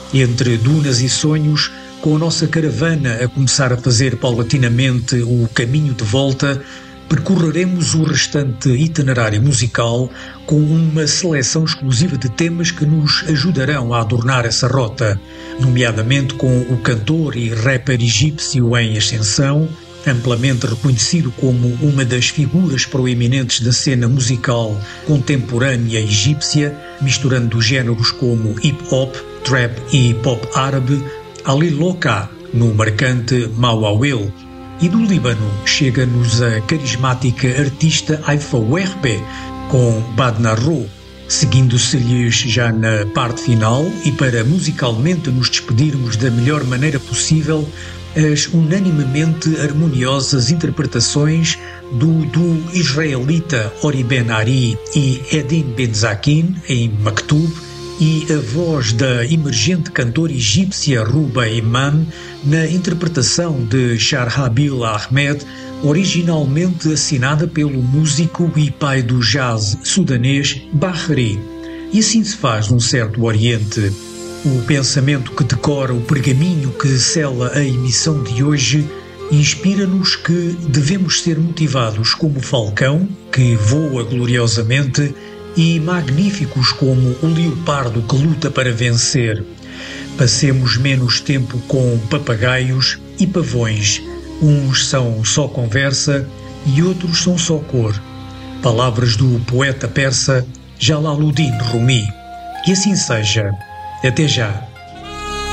entre dunas e sonhos, com a nossa caravana a começar a fazer paulatinamente o caminho de volta, percorreremos o restante itinerário musical com uma seleção exclusiva de temas que nos ajudarão a adornar essa rota, nomeadamente com o cantor e rapper egípcio em ascensão, amplamente reconhecido como uma das figuras proeminentes da cena musical contemporânea egípcia, misturando géneros como hip-hop, trap e pop árabe, Ali Loka, no marcante Mawawil. E do Líbano chega-nos a carismática artista Haifa Werbe com Badna Ro, seguindo-se-lhes já na parte final e para musicalmente nos despedirmos da melhor maneira possível, as unanimemente harmoniosas interpretações do israelita Ori Ben Ari e Edin Benzakin em Maktub, e a voz da emergente cantora egípcia Ruba Imam na interpretação de Sharhabil Ahmed, originalmente assinada pelo músico e pai do jazz sudanês Bahri. E assim se faz num certo Oriente. O pensamento que decora o pergaminho que sela a emissão de hoje inspira-nos que devemos ser motivados como o falcão, que voa gloriosamente, e magníficos como o leopardo que luta para vencer. Passemos menos tempo com papagaios e pavões. Uns são só conversa e outros são só cor. Palavras do poeta persa Jalaluddin Rumi. E assim seja. Até já.